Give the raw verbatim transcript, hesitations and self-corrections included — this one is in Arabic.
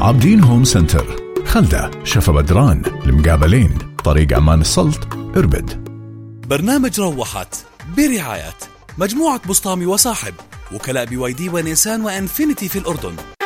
عابدين هوم سنتر، خلدة، شفا بدران، المقابلين، طريق عمان السلط، إربد. برنامج روحت برعاية مجموعة بسطامي وصاحب، وكلاء بي واي دي ونيسان وانفينيتي في الأردن،